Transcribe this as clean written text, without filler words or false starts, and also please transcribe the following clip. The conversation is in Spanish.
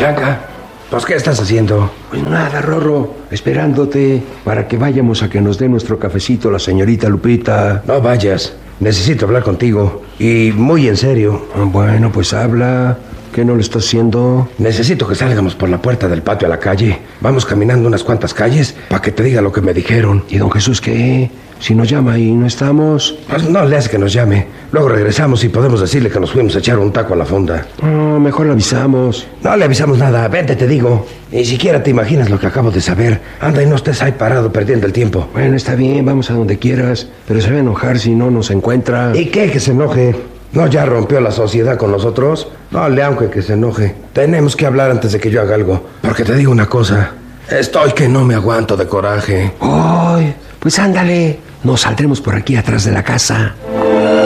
Pachanga, pues ¿qué estás haciendo? Pues nada, Rorro, esperándote para que vayamos a que nos dé nuestro cafecito la señorita Lupita. No vayas, necesito hablar contigo. Y muy en serio. Bueno, pues habla. ¿Qué no le estás haciendo? Necesito que salgamos por la puerta del patio a la calle. Vamos caminando unas cuantas calles para que te diga lo que me dijeron. ¿Y don Jesús qué? Si nos llama y no estamos... Pues no le hace que nos llame. Luego regresamos y podemos decirle que nos fuimos a echar un taco a la fonda. No, mejor le avisamos. No le avisamos nada, vente, te digo. Ni siquiera te imaginas lo que acabo de saber. Anda y no estés ahí parado perdiendo el tiempo. Bueno, está bien, vamos a donde quieras. Pero se va a enojar si no nos encuentra. ¿Y qué que se enoje? ¿No ya rompió la sociedad con nosotros? No le aunque que se enoje. Tenemos que hablar antes de que yo haga algo. Porque te digo una cosa. Estoy que no me aguanto de coraje. ¡Ay! Pues ándale. Nos saldremos por aquí atrás de la casa.